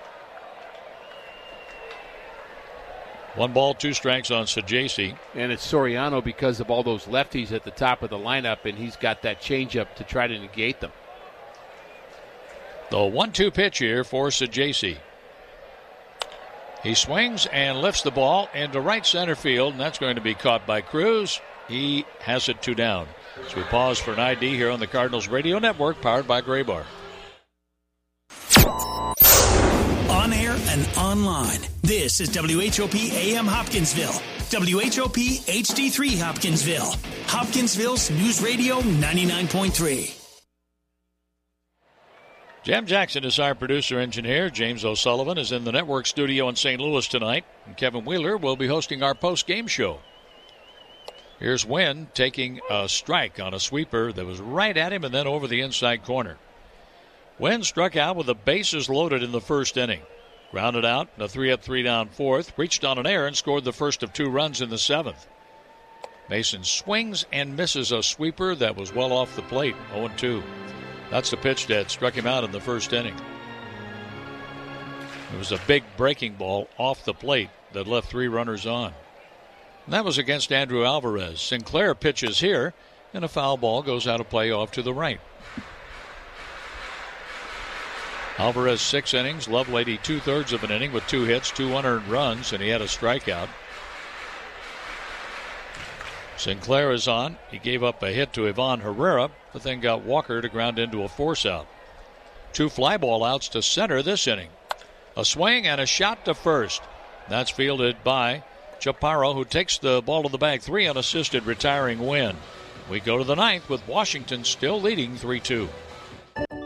Speaker 7: One ball, two strikes on Saggese.
Speaker 5: And it's Soriano because of all those lefties at the top of the lineup, and he's got that changeup to try to negate them.
Speaker 7: The one two pitch here for Saggese. He swings and lifts the ball into right center field, and that's going to be caught by Cruz. He has it two down. So we pause for an I D here on the Cardinals Radio Network, powered by Graybar.
Speaker 13: On air and online, this is W H O P A M Hopkinsville, W H O P H D three Hopkinsville, Hopkinsville's News Radio ninety-nine point three.
Speaker 7: Jam Jackson is our producer-engineer. James O'Sullivan is in the network studio in Saint Louis tonight. And Kevin Wheeler will be hosting our post-game show. Here's Wynn taking a strike on a sweeper that was right at him and then over the inside corner. Wynn struck out with the bases loaded in the first inning. Grounded out in a three-up, three-down fourth. Reached on an error and scored the first of two runs in the seventh. Mason swings and misses a sweeper that was well off the plate. oh and two. That's the pitch that struck him out in the first inning. It was a big breaking ball off the plate that left three runners on. And that was against Andrew Alvarez. Sinclair pitches here, and a foul ball goes out of play off to the right. Alvarez six innings, Lovelady two-thirds of an inning with two hits, two unearned runs, and he had a strikeout. Sinclair is on. He gave up a hit to Ivan Herrera, but then got Walker to ground into a force out. Two fly ball outs to center this inning. A swing and a shot to first. That's fielded by Chaparro, who takes the ball to the bag. Three unassisted, retiring Wynn. We go to the ninth with Washington still leading three two.
Speaker 8: Saint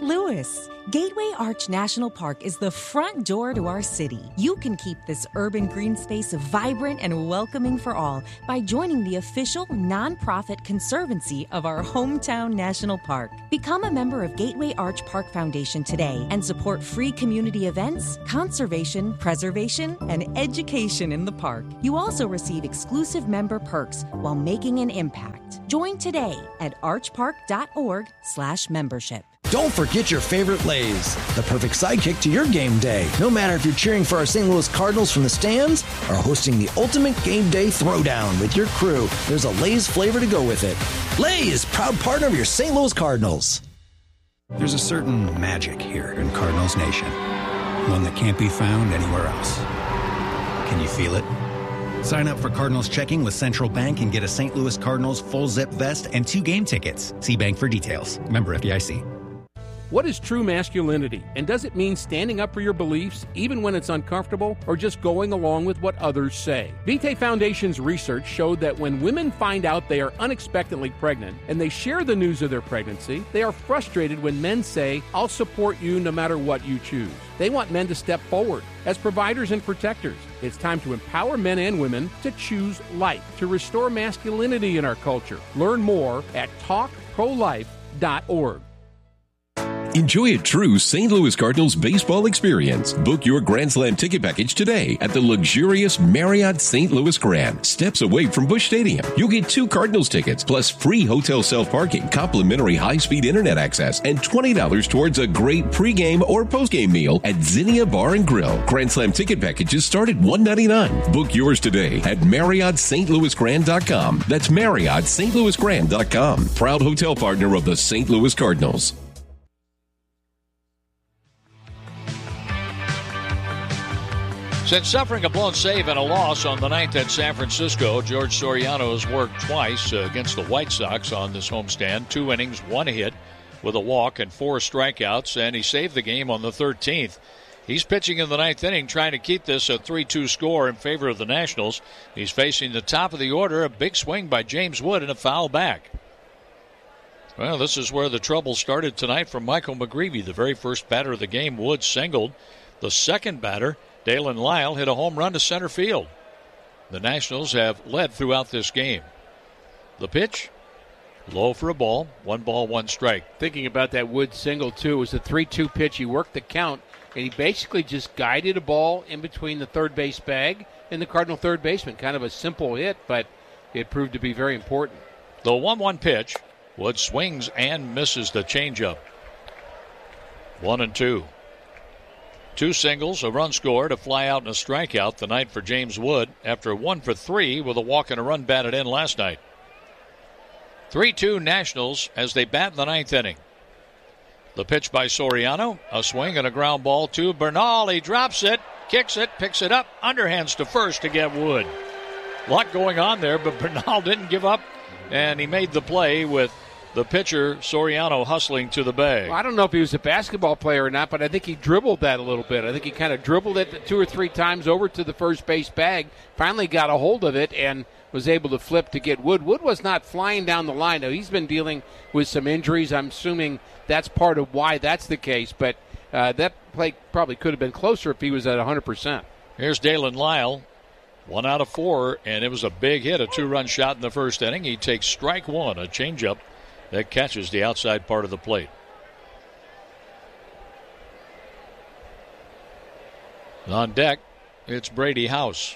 Speaker 4: Saint Louis. Gateway Arch National Park is the front door to our city. You can keep this urban green space vibrant and welcoming for all by joining the official nonprofit conservancy of our hometown national park. Become a member of Gateway Arch Park Foundation today and support free community events, conservation, preservation, and education in the park. You also receive exclusive member perks while making an impact. Join today at archpark.org slash membership.
Speaker 8: Don't forget your favorite Lay's, the perfect sidekick to your game day. No matter if you're cheering for our Saint Louis Cardinals from the stands or hosting the ultimate game day throwdown with your crew, there's a Lay's flavor to go with it. Lay's, proud partner of your Saint Louis Cardinals.
Speaker 9: There's a certain magic here in Cardinals Nation, one that can't be found anywhere else. Can you feel it? Sign up for Cardinals checking with Central Bank and get a Saint Louis Cardinals full zip vest and two game tickets. See bank for details. Member F D I C.
Speaker 5: What is true masculinity, and does it mean standing up for your beliefs even when it's uncomfortable, or just going along with what others say? Vitae Foundation's research showed that when women find out they are unexpectedly pregnant and they share the news of their pregnancy, they are frustrated when men say, "I'll support you no matter what you choose." They want men to step forward as providers and protectors. It's time to empower men and women to choose life, to restore masculinity in our culture. Learn more at talk pro life dot org.
Speaker 15: Enjoy a true Saint Louis Cardinals baseball experience. Book your Grand Slam ticket package today at the luxurious Marriott Saint Louis Grand, steps away from Busch Stadium. You'll get two Cardinals tickets plus free hotel self-parking, complimentary high-speed internet access, and twenty dollars towards a great pregame or postgame meal at Zinnia Bar and Grill. Grand Slam ticket packages start at one hundred ninety-nine dollars. Book yours today at Marriott Saint Louis Grand dot com. That's Marriott Saint Louis Grand dot com. Proud hotel partner of the Saint Louis Cardinals.
Speaker 7: Since suffering a blown save and a loss on the ninth at San Francisco, George Soriano has worked twice against the White Sox on this homestand. Two innings, one hit with a walk and four strikeouts, and he saved the game on the thirteenth. He's pitching in the ninth inning, trying to keep this a three two score in favor of the Nationals. He's facing the top of the order, a big swing by James Wood and a foul back. Well, this is where the trouble started tonight from Michael McGreevy. The very first batter of the game, Wood singled. The second batter, Dalen Lyle, hit a home run to center field. The Nationals have led throughout this game. The pitch, low for a ball, one ball, one strike.
Speaker 5: Thinking about that Wood single, too, it was a three two pitch. He worked the count, and he basically just guided a ball in between the third base bag and the Cardinal third baseman. Kind of a simple hit, but it proved to be very important.
Speaker 7: The one one pitch, Wood swings and misses the changeup. One and two. Two singles, a run scored, a fly out, and a strikeout the night for James Wood after one for three with a walk and a run batted in last night. three two Nationals as they bat in the ninth inning. The pitch by Soriano, a swing and a ground ball to Bernal. He drops it, kicks it, picks it up, underhands to first to get Wood. A lot going on there, but Bernal didn't give up, and he made the play with the pitcher, Soriano, hustling to the bag.
Speaker 5: Well, I don't know if he was a basketball player or not, but I think he dribbled that a little bit. I think he kind of dribbled it two or three times over to the first base bag, finally got a hold of it, and was able to flip to get Wood. Wood was not flying down the line. Now, he's been dealing with some injuries. I'm assuming that's part of why that's the case, but uh, that play probably could have been closer if he was at one hundred percent.
Speaker 7: Here's Dalen Lyle, one out of four, and it was a big hit, a two-run shot in the first inning. He takes strike one, a changeup that catches the outside part of the plate. On deck, it's Brady House.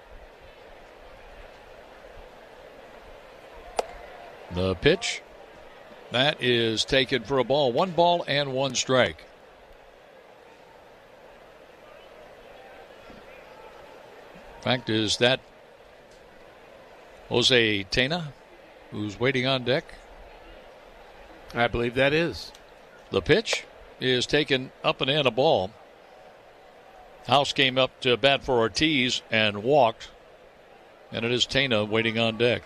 Speaker 7: The pitch, that is taken for a ball. One ball and one strike. Fact is that Jose Tena, who's waiting on deck.
Speaker 5: I believe that is.
Speaker 7: The pitch is taken up and in, a ball. House came up to bat for Ortiz and walked. And it is Tena waiting on deck.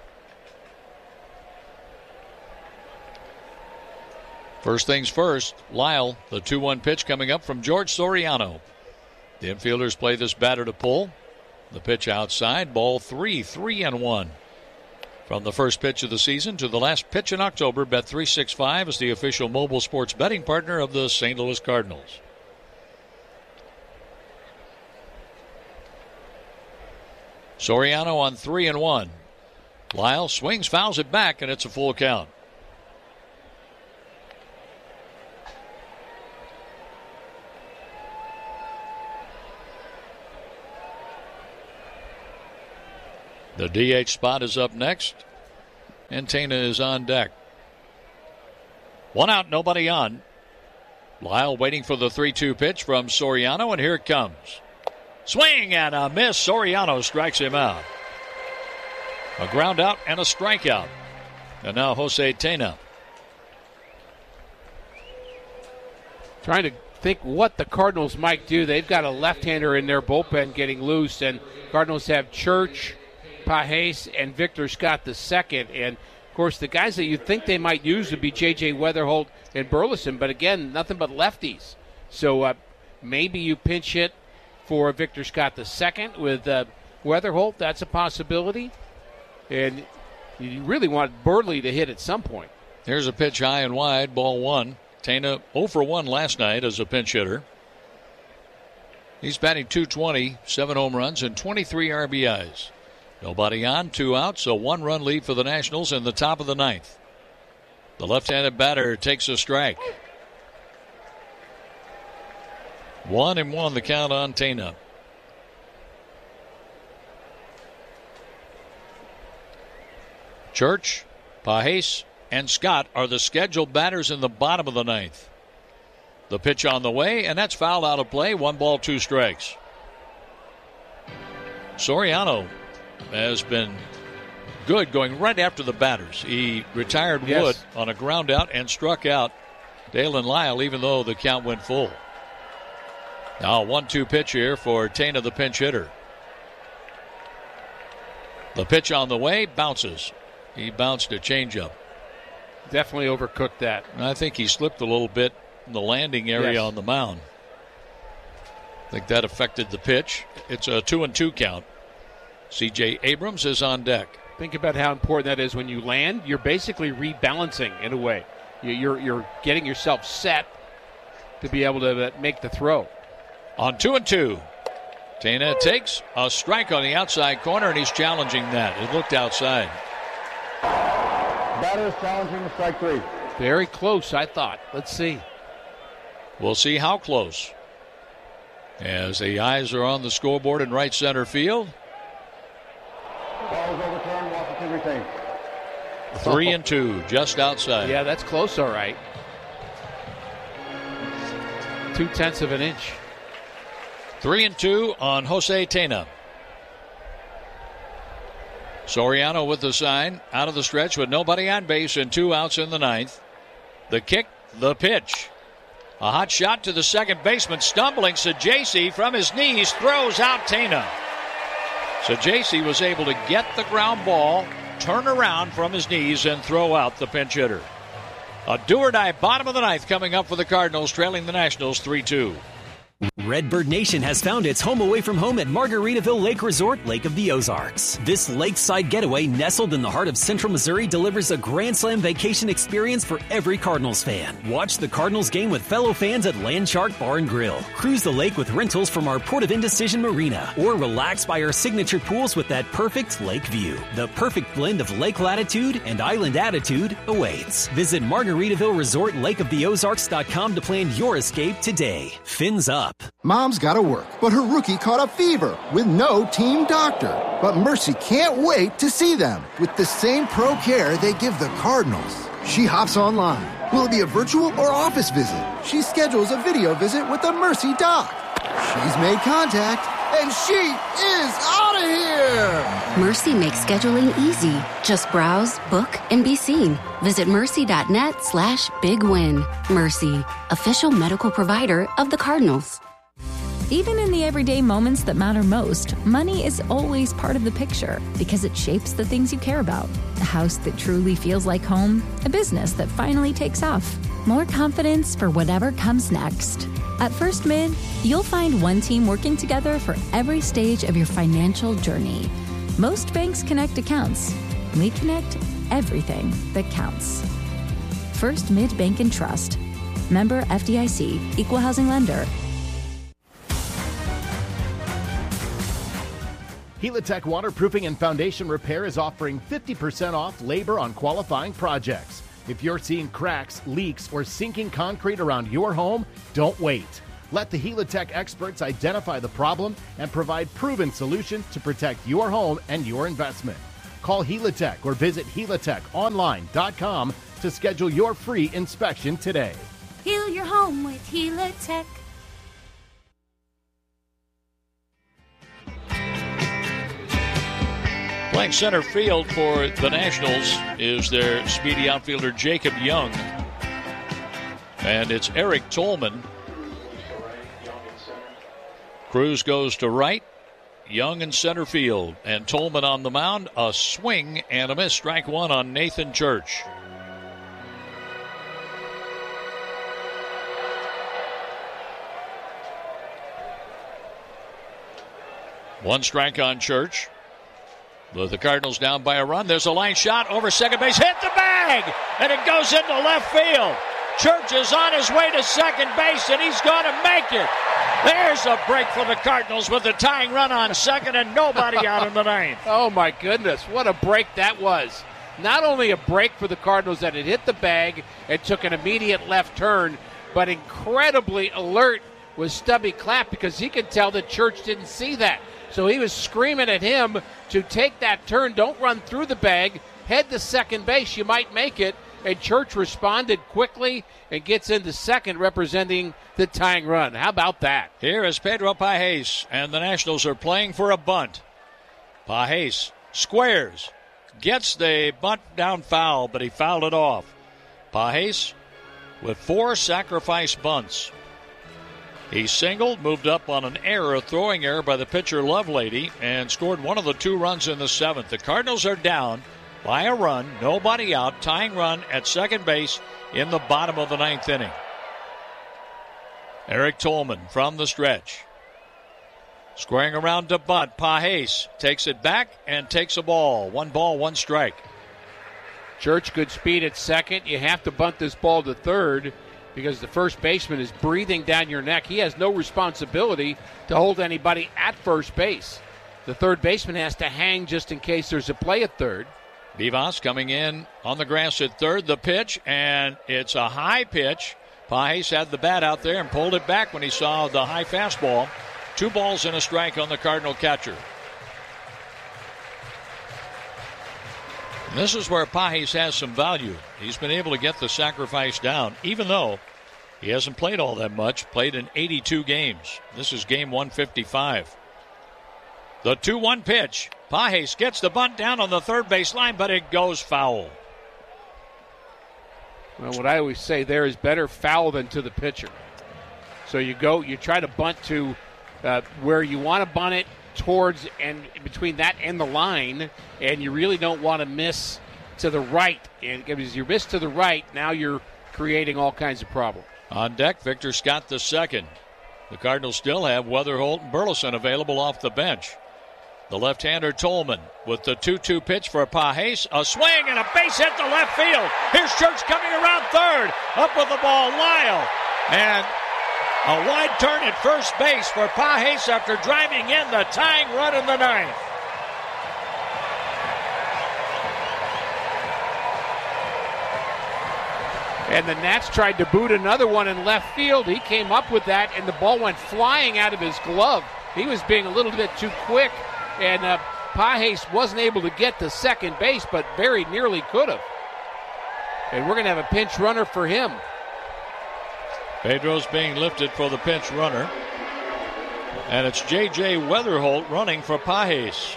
Speaker 7: First things first, Lyle, the two one pitch coming up from George Soriano. The infielders play this batter to pull. The pitch outside, ball three, three and one. From the first pitch of the season to the last pitch in October, Bet three sixty-five is the official mobile sports betting partner of the Saint Louis Cardinals. Soriano on three and one. Lyle swings, fouls it back, and it's a full count. The D H spot is up next, and Tena is on deck. One out, nobody on. Lyle waiting for the three two pitch from Soriano, and here it comes. Swing and a miss. Soriano strikes him out. A ground out and a strikeout. And now Jose Tena.
Speaker 5: Trying to think what the Cardinals might do. They've got a left-hander in their bullpen getting loose, and Cardinals have Church, Pages, and Victor Scott the second. And, of course, the guys that you think they might use would be J J Weatherholt and Burleson. But, again, nothing but lefties. So uh, maybe you pinch hit for Victor Scott the second with uh, Weatherholt. That's a possibility. And you really want Burley to hit at some point.
Speaker 7: Here's a pitch high and wide, ball one. Tena oh for one last night as a pinch hitter. He's batting two twenty, seven home runs, and twenty-three R B Is. Nobody on, two outs, a one-run lead for the Nationals in the top of the ninth. The left-handed batter takes a strike. One and one the count on Tena. Church, Pages, and Scott are the scheduled batters in the bottom of the ninth. The pitch on the way, and that's fouled out of play. One ball, two strikes. Soriano has been good going right after the batters. He retired
Speaker 5: yes.
Speaker 7: Wood on a ground out and struck out Dalen Lyle, even though the count went full. Now a one two pitch here for Tena, the pinch hitter. The pitch on the way, bounces. He bounced a changeup.
Speaker 5: Definitely overcooked that.
Speaker 7: I think he slipped a little bit in the landing area
Speaker 5: yes.
Speaker 7: on the mound. I think that affected the pitch. It's a two and two count. C J Abrams is on deck.
Speaker 5: Think about how important that is when you land. You're basically rebalancing in a way. You're you're getting yourself set to be able to make the throw.
Speaker 7: On two and two, Tena takes a strike on the outside corner, and he's challenging that. It looked outside.
Speaker 6: Batter is challenging the strike three.
Speaker 5: Very close, I thought. Let's see.
Speaker 7: We'll see how close. As the eyes are on the scoreboard in right center field.
Speaker 6: Ball is overturned. Washington retains.
Speaker 7: Three and two, just outside.
Speaker 5: Yeah, that's close, all right. Two-tenths of an inch.
Speaker 7: Three and two on Jose Tena. Soriano with the sign, out of the stretch with nobody on base and two outs in the ninth. The kick, the pitch. A hot shot to the second baseman, stumbling. Sajaci from his knees throws out Tena. Sajaci was able to get the ground ball, turn around from his knees, and throw out the pinch hitter. A do-or-die bottom of the ninth coming up for the Cardinals, trailing the Nationals three two.
Speaker 10: Redbird Nation has found its home away from home at Margaritaville Lake Resort, Lake of the Ozarks. This lakeside getaway, nestled in the heart of central Missouri, delivers a Grand Slam vacation experience for every Cardinals fan. Watch the Cardinals game with fellow fans at Landshark Bar and Grill. Cruise the lake with rentals from our Port of Indecision Marina, or relax by our signature pools with that perfect lake view. The perfect blend of lake latitude and island attitude awaits. Visit Margaritaville Resort Lake of the Ozarks dot com to plan your escape today. Fins up.
Speaker 11: Mom's gotta work, but her rookie caught a fever with no team doctor. But Mercy can't wait to see them with the same pro care they give the Cardinals. She hops online. Will it be a virtual or office visit? She schedules a video visit with the Mercy doc. She's made contact, and she is out of here!
Speaker 12: Mercy makes scheduling easy. Just browse, book, and be seen. Visit mercy.net slash big win. Mercy, official medical provider of the Cardinals.
Speaker 14: Even in the everyday moments that matter most, money is always part of the picture because it shapes the things you care about. A house that truly feels like home, a business that finally takes off, more confidence for whatever comes next. At First Mid, you'll find one team working together for every stage of your financial journey. Most banks connect accounts. We connect everything that counts. First Mid-Bank and Trust. Member F D I C, Equal Housing Lender.
Speaker 1: Helitech Waterproofing and Foundation Repair is offering fifty percent off labor on qualifying projects. If you're seeing cracks, leaks, or sinking concrete around your home, don't wait. Let the Helitech experts identify the problem and provide proven solutions to protect your home and your investment. Call Helitech or visit helitech online dot com to schedule your free inspection today.
Speaker 16: Heal your home with Helitech.
Speaker 7: Playing center field for the Nationals is their speedy outfielder Jacob Young. And it's Eric Tolman. Cruz goes to right. Young in center field. And Tolman on the mound. A swing and a miss. Strike one on Nathan Church. One strike on Church. With the Cardinals down by a run, there's a line shot over second base. Hit the bag! And it goes into left field. Church is on his way to second base, and he's going to make it. There's a break for the Cardinals with the tying run on second and nobody out in the ninth.
Speaker 5: Oh, my goodness. What a break that was. Not only a break for the Cardinals that it hit the bag and took an immediate left turn, but incredibly alert was Stubby Clapp because he could tell that Church didn't see that. So he was screaming at him to take that turn. Don't run through the bag. Head to second base. You might make it. And Church responded quickly and gets into second, representing the tying run. How about that?
Speaker 7: Here is Pedro Pages, and the Nationals are playing for a bunt. Pages squares, gets the bunt down foul, but he fouled it off. Pages with four sacrifice bunts. He singled, moved up on an error, a throwing error by the pitcher Lovelady, and scored one of the two runs in the seventh. The Cardinals are down by a run, nobody out, tying run at second base in the bottom of the ninth inning. Eric Tolman from the stretch. Squaring around to bunt. Pages takes it back and takes a ball. One ball, one strike.
Speaker 5: Church, good speed at second. You have to bunt this ball to third because the first baseman is breathing down your neck. He has no responsibility to hold anybody at first base. The third baseman has to hang just in case there's a play at third.
Speaker 7: Vivas coming in on the grass at third. The pitch, and it's a high pitch. Pages had the bat out there and pulled it back when he saw the high fastball. Two balls and a strike on the Cardinal catcher. And this is where Pages has some value. He's been able to get the sacrifice down, even though he hasn't played all that much. Played in eighty-two games. This is game one fifty-five. The two one pitch. Pages gets the bunt down on the third base line, but it goes foul.
Speaker 5: Well, what I always say there is better foul than to the pitcher. So you go, you try to bunt to uh, where you want to bunt it towards and between that and the line, and you really don't want to miss to the right. And because you miss to the right, now you're creating all kinds of problems.
Speaker 7: On deck, Victor Scott the second. The Cardinals still have Weatherholt and Burleson available off the bench. The left-hander Tolman with the two two pitch for Pages. A swing and a base hit to left field. Here's Church coming around third. Up with the ball, Lyle. And a wide turn at first base for Pages after driving in the tying run in the ninth.
Speaker 5: And the Nats tried to boot another one in left field. He came up with that, and the ball went flying out of his glove. He was being a little bit too quick, and uh, Pages wasn't able to get to second base, but very nearly could have. And we're going to have a pinch runner for him.
Speaker 7: Pedro's being lifted for the pinch runner. And it's J J Weatherholt running for Pages.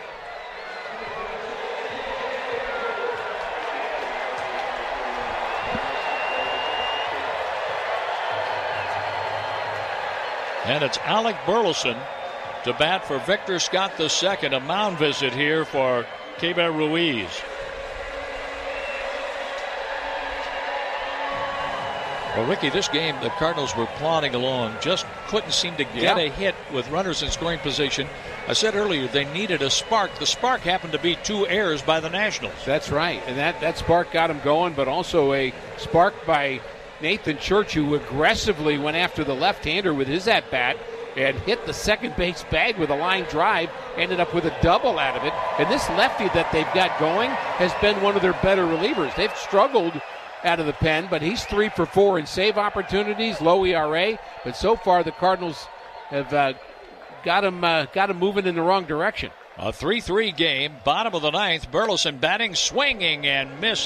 Speaker 7: And it's Alec Burleson to bat for Victor Scott the second. A mound visit here for Keibert Ruiz. Well, Ricky, this game, the Cardinals were plodding along, just couldn't seem to get
Speaker 5: Yeah.
Speaker 7: a hit with runners in scoring position. I said earlier they needed a spark. The spark happened to be two errors by the Nationals.
Speaker 5: That's right, and that, that spark got him going, but also a spark by Nathan Church, who aggressively went after the left-hander with his at-bat and hit the second base bag with a line drive, ended up with a double out of it. And this lefty that they've got going has been one of their better relievers. They've struggled out of the pen, but he's three for four in save opportunities, low E R A. But so far, the Cardinals have uh, got him uh, got him moving in the wrong direction.
Speaker 7: A three three game, bottom of the ninth. Burleson batting, swinging and missing.